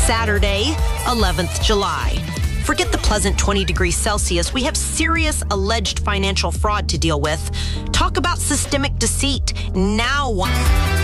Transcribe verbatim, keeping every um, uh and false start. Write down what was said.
Saturday, eleventh of July. Forget the pleasant twenty degrees Celsius. We have serious alleged financial fraud to deal with. Talk about systemic deceit. Now,